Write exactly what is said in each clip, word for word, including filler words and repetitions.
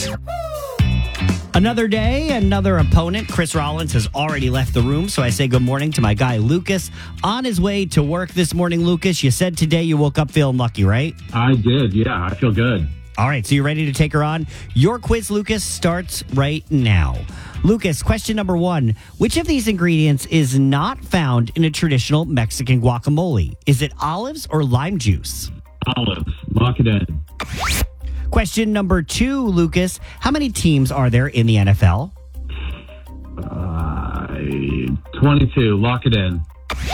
Another day, another opponent. Chris Rollins has already left the room, so I say good morning to my guy, Lucas. On his way to work this morning, Lucas, you said today you woke up feeling lucky, right? I did, yeah. I feel good. All right, so you ready to take her on? Your quiz, Lucas, starts right now. Lucas, question number one. Which of these ingredients is not found in a traditional Mexican guacamole? Is it olives or lime juice? Olives. Lock it in. Question number two, Lucas. How many teams are there in the N F L? Uh, twenty-two. Lock it in.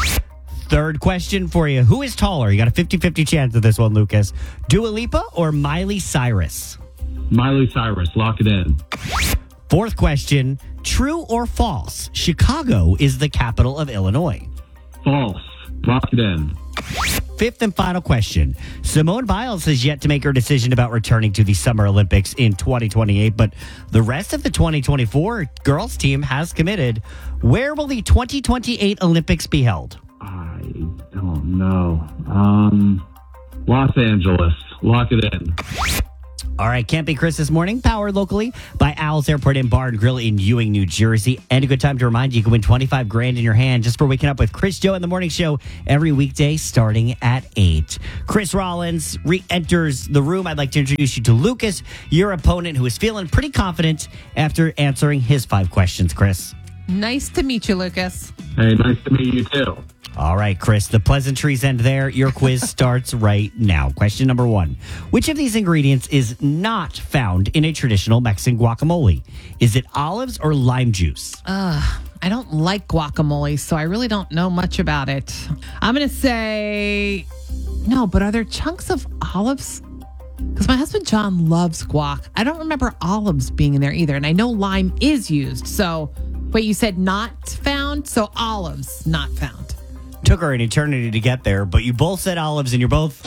Third question for you. Who is taller? You got a fifty-fifty chance of this one, Lucas. Dua Lipa or Miley Cyrus? Miley Cyrus. Lock it in. Fourth question. True or false? Chicago is the capital of Illinois. False. Lock it in. Fifth and final question. Simone Biles has yet to make her decision about returning to the Summer Olympics in twenty twenty-eight, but the rest of the twenty twenty-four girls team has committed. Where will the twenty twenty-eight Olympics be held? I don't know. Um, Los Angeles. Lock it in. All right, Can't Be Chris this morning, powered locally by Owl's Airport and Bar and Grill in Ewing, New Jersey. And a good time to remind you, you can win twenty-five grand in your hand just for waking up with Chris Joe in the morning show every weekday starting at eight. Chris Rollins re-enters the room. I'd like to introduce you to Lucas, your opponent, who is feeling pretty confident after answering his five questions, Chris. Nice to meet you, Lucas. Hey, nice to meet you too. All right, Chris, the pleasantries end there. Your quiz starts right now. Question number one. Which of these ingredients is not found in a traditional Mexican guacamole? Is it olives or lime juice? Uh, I don't like guacamole, so I really don't know much about it. I'm going to say no, but are there chunks of olives? Because my husband John loves guac. I don't remember olives being in there either, and I know lime is used. So, wait, you said not found? So olives not found. Took her an eternity to get there, but you both said olives and you're both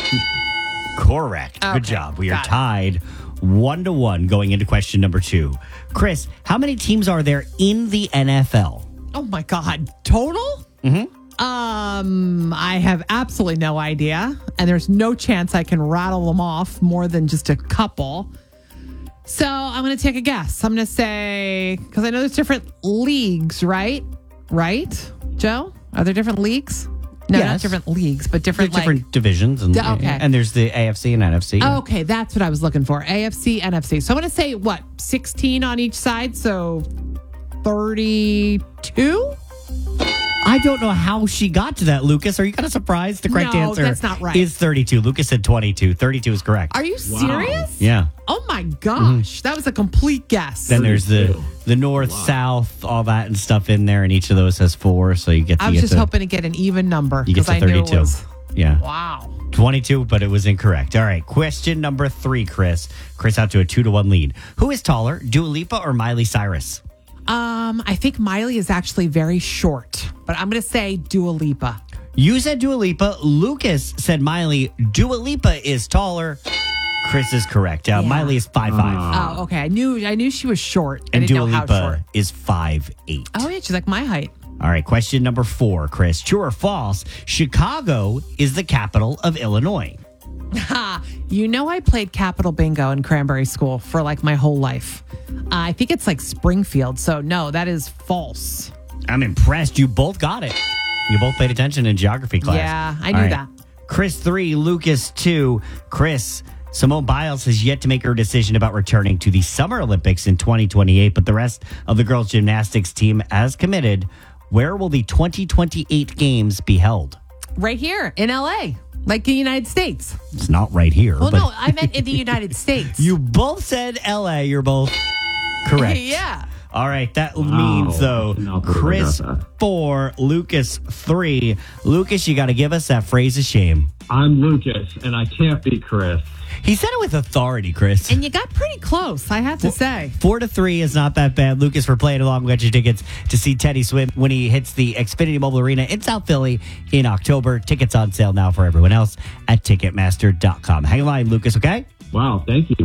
correct. Okay, Good job. We are got it. tied one to one going into question number two. Chris, how many teams are there in the N F L? Oh my God. Total? Mm-hmm. Um, I have absolutely no idea. And there's no chance I can rattle them off more than just a couple. So I'm going to take a guess. I'm going to say, because I know there's different leagues, right? Right, Joe? Are there different leagues? No, not Yes. different leagues, but different, There's like, different divisions. And, D- okay. and there's the A F C and N F C. Oh, okay, that's what I was looking for. A F C, N F C. So I'm going to say, what, sixteen on each side? So thirty-two? I don't know how she got to that, Lucas. Are you kind of surprised? The correct No, answer that's not right. is thirty-two. Lucas said twenty-two. thirty-two is correct. Are you serious? Yeah. Oh my gosh, that was a complete guess. Then there's the thirty-two. the north, south, all that and stuff in there, and each of those has four. So you get to I was get just to, hoping to get an even number you get because to I knew it thirty-two. was. Yeah. Wow. twenty-two, but it was incorrect. All right. Question number three, Chris. Chris out to a two to one lead. Who is taller, Dua Lipa or Miley Cyrus? Um, I think Miley is actually very short, but I'm going to say Dua Lipa. You said Dua Lipa. Lucas said Miley. Dua Lipa is taller. Chris is correct. Uh, Yeah. Miley is five five. Oh, okay. I knew I knew she was short. I And didn't Dua know how short. Lipa is five eight. Oh yeah, she's like my height. All right, question number four, Chris. True or false? Chicago is the capital of Illinois. Ha! You know I played Capital Bingo in Cranberry School for like my whole life. Uh, I think it's like Springfield. So no, that is false. I'm impressed. You both got it. You both paid attention in geography class. Yeah, I All knew right. that. Chris three, Lucas two. Chris, Simone Biles has yet to make her decision about returning to the Summer Olympics in twenty twenty-eight, but the rest of the girls' gymnastics team has committed. Where will the twenty twenty-eight games be held? Right here in L A, like the United States. It's not right here. Well, but no, I meant in the United States. you both said L A. You're both correct. Yeah. All right, that means, though, No, I Chris got that. four, Lucas three. Lucas, you got to give us that phrase of shame. I'm Lucas, and I can't be Chris. He said it with authority, Chris. And you got pretty close, I have to say. Four to three is not that bad. Lucas, for playing along, we got your tickets to see Teddy swim when he hits the Xfinity Mobile Arena in South Philly in October. Tickets on sale now for everyone else at Ticketmaster dot com. Hang on, Lucas, okay? Wow, thank you.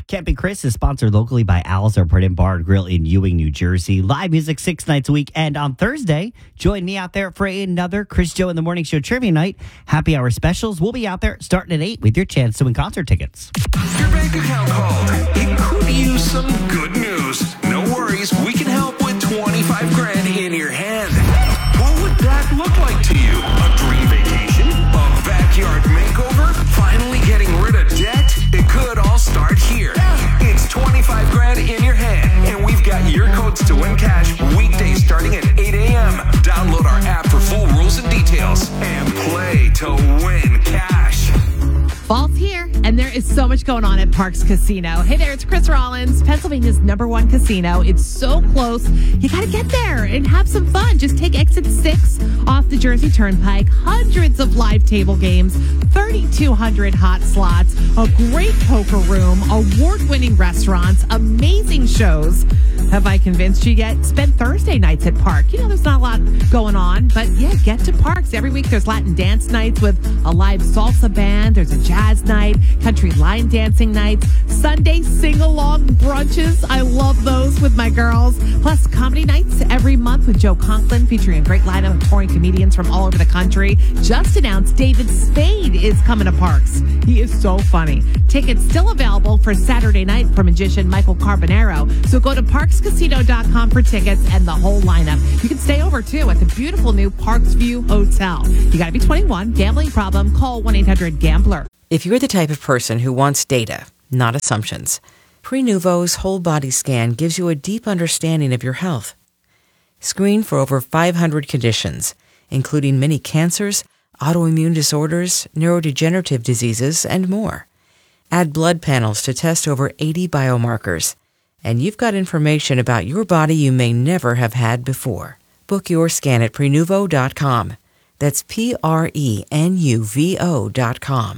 Camping Chris is sponsored locally by Al's Airport and Bar and Grill in Ewing, New Jersey. Live music six nights a week. And on Thursday, join me out there for another Chris Joe in the Morning Show trivia night. Happy hour specials. We'll be out there starting at eight with your chance to win concert tickets. Your bank account called. It could use some good news. No worries. We can help with twenty-five grand in your hand. What would that look like to you? A dream vacation? A backyard makeover? Finally getting rid of debt? It could all start here. It's twenty-five grand in your hand, and we've got your codes to win cash weekdays starting at eight a.m. Download our app for full rules and details and play to win cash. Fall's here, and there is so much going on at Parks Casino. Hey there, it's Chris Rollins, Pennsylvania's number one casino. It's so close. You got to get there and have some fun. Just take exit six off the Jersey Turnpike. Hundreds of live table games, thirty-two hundred hot slots, a great poker room, award-winning restaurants, amazing shows. Have I convinced you yet? Spend Thursday nights at Park. You know, there's not a lot going on, but yeah, get to Parks. Every week there's Latin dance nights with a live salsa band. There's a jazz night, country line dancing nights, Sunday sing-along brunches. I love those with my girls. Plus comedy nights every month with Joe Conklin featuring a great lineup of touring comedians from all over the country. Just announced David Spade is coming to Parks. He is so funny. Tickets still available for Saturday night for magician Michael Carbonaro. So go to parks casino dot com for tickets and the whole lineup. You can stay over too at the beautiful new Parks View Hotel. You got to be twenty-one. Gambling problem? Call one eight hundred gambler. If you're the type of person who wants data, not assumptions, Prenuvo's whole body scan gives you a deep understanding of your health. Screen for over five hundred conditions, including many cancers, autoimmune disorders, neurodegenerative diseases, and more. Add blood panels to test over eighty biomarkers. And you've got information about your body you may never have had before. Book your scan at Prenuvo dot com. That's P R E N U V O dot com.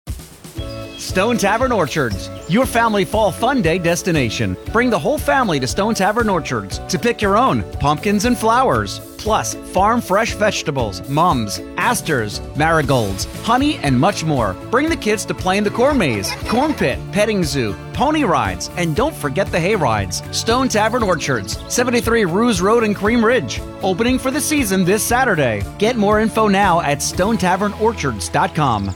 Stone Tavern Orchards, your family fall fun day destination. Bring the whole family to Stone Tavern Orchards to pick your own pumpkins and flowers, plus farm fresh vegetables, mums, asters, marigolds, honey, and much more. Bring the kids to play in the corn maze, corn pit, petting zoo, pony rides, and don't forget the hay rides. Stone Tavern Orchards, seventy-three Ruse Road in Cream Ridge. Opening for the season this Saturday. Get more info now at stone tavern orchards dot com.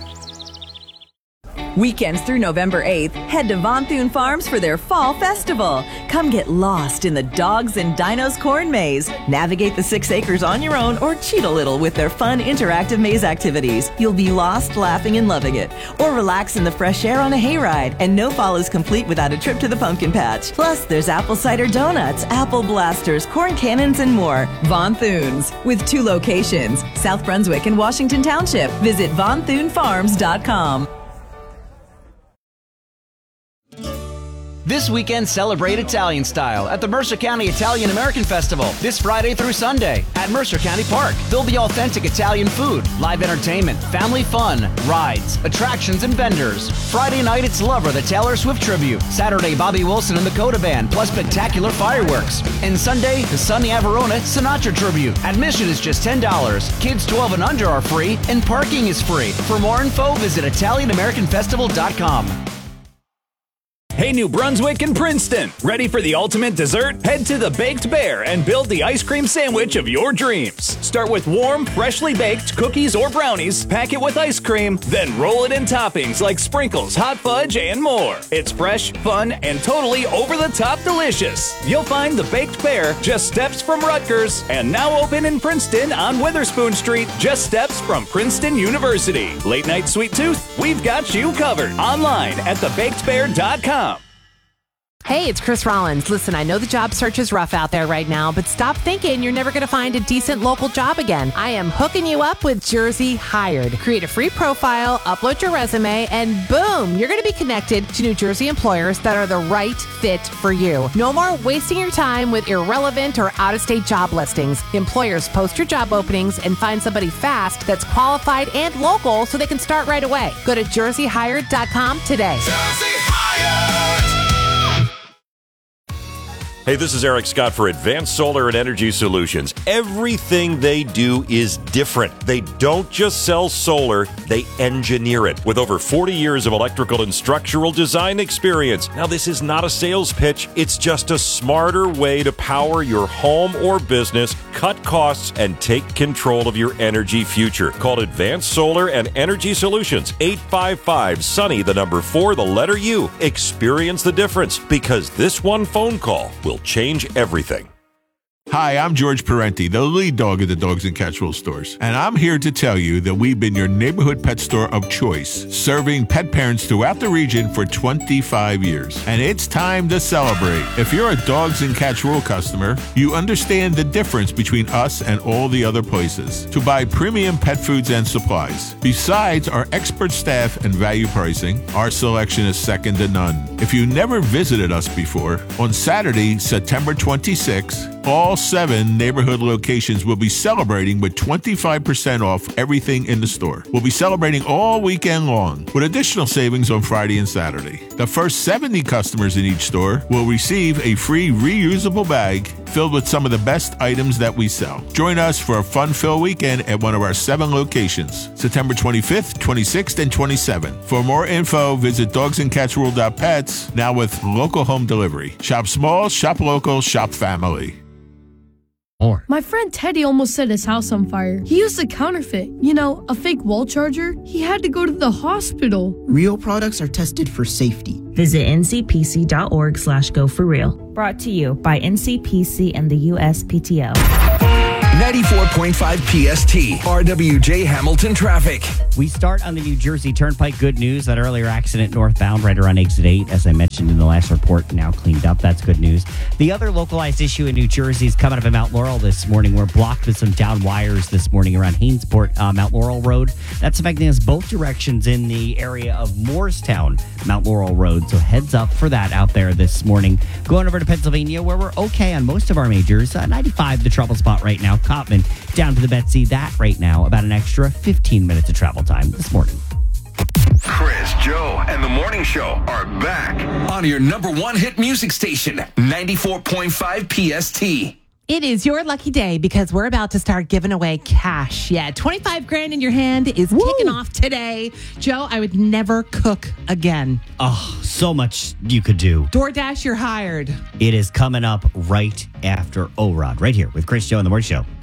Weekends through November eighth, head to Von Thune Farms for their Fall Festival. Come get lost in the Dogs and Dinos corn maze. Navigate the six acres on your own or cheat a little with their fun interactive maze activities. You'll be lost, laughing, and loving it. Or relax in the fresh air on a hayride. And no fall is complete without a trip to the pumpkin patch. Plus, there's apple cider donuts, apple blasters, corn cannons, and more. Von Thune's, with two locations, South Brunswick and Washington Township. Visit von thune farms dot com. This weekend, celebrate Italian style at the Mercer County Italian American Festival this Friday through Sunday at Mercer County Park. There'll be authentic Italian food, live entertainment, family fun, rides, attractions, and vendors. Friday night, it's Lover, the Taylor Swift tribute. Saturday, Bobby Wilson and the Coda Band, plus spectacular fireworks. And Sunday, the Sonny Averona Sinatra tribute. Admission is just ten dollars. Kids twelve and under are free, and parking is free. For more info, visit Italian American Festival dot com. Hey, New Brunswick and Princeton, ready for the ultimate dessert? Head to the Baked Bear and build the ice cream sandwich of your dreams. Start with warm, freshly baked cookies or brownies, pack it with ice cream, then roll it in toppings like sprinkles, hot fudge, and more. It's fresh, fun, and totally over-the-top delicious. You'll find the Baked Bear just steps from Rutgers and now open in Princeton on Witherspoon Street, just steps from Princeton University. Late night sweet tooth? We've got you covered. Online at the baked bear dot com. Hey, it's Chris Rollins. Listen, I know the job search is rough out there right now, but stop thinking you're never going to find a decent local job again. I am hooking you up with Jersey Hired. Create a free profile, upload your resume, and boom, you're going to be connected to New Jersey employers that are the right fit for you. No more wasting your time with irrelevant or out-of-state job listings. Employers post your job openings and find somebody fast that's qualified and local so they can start right away. Go to jersey hired dot com today. Jersey Hired! Hey, this is Eric Scott for Advanced Solar and Energy Solutions. Everything they do is different. They don't just sell solar, they engineer it with over forty years of electrical and structural design experience. Now, this is not a sales pitch. It's just a smarter way to power your home or business, cut costs, and take control of your energy future. Call Advanced Solar and Energy Solutions, eight five five, Sunny, the number four, the letter U. Experience the difference, because this one phone call will change everything. Hi, I'm George Parenti, the lead dog of the Dogs and Catchwell stores. And I'm here to tell you that we've been your neighborhood pet store of choice, serving pet parents throughout the region for twenty-five years. And it's time to celebrate. If you're a Dogs and Catchwell customer, you understand the difference between us and all the other places to buy premium pet foods and supplies. Besides our expert staff and value pricing, our selection is second to none. If you never visited us before, on Saturday, September twenty-sixth, all seven neighborhood locations will be celebrating with twenty-five percent off everything in the store. We'll be celebrating all weekend long with additional savings on Friday and Saturday. The first seventy customers in each store will receive a free reusable bag filled with some of the best items that we sell. Join us for a fun-filled weekend at one of our seven locations, September twenty-fifth, twenty-sixth, and twenty-seventh. For more info, visit dogs and catchworld dot pets, now with local home delivery. Shop small, shop local, shop family. More. My friend Teddy almost set his house on fire. He used a counterfeit, you know, a fake wall charger. He had to go to the hospital. Real products are tested for safety. Visit N C P C dot org slash go for real. Brought to you by N C P C and the U S P T O. ninety-four point five P S T, R W J Hamilton traffic. We start on the New Jersey Turnpike. Good news. That earlier accident northbound right around exit eight, as I mentioned in the last report, now cleaned up. That's good news. The other localized issue in New Jersey is coming up in Mount Laurel this morning. We're blocked with some down wires this morning around Hainesport, uh, Mount Laurel Road. That's affecting us both directions in the area of Morristown, Mount Laurel Road. So heads up for that out there this morning. Going over to Pennsylvania, where we're okay on most of our majors. Uh, ninety-five, the trouble spot right now. Cotman down to the Betsy. That right now, about an extra fifteen minutes of travel time this morning. Chris, Joe, and the Morning Show are back on your number one hit music station, ninety-four point five P S T. It is your lucky day because we're about to start giving away cash. Yeah, twenty-five grand in your hand is Woo. Kicking off today. Joe, I would never cook again. Oh, so much you could do. DoorDash, you're hired. It is coming up right after O-Rod, right here with Chris, Joe, and the Morning Show.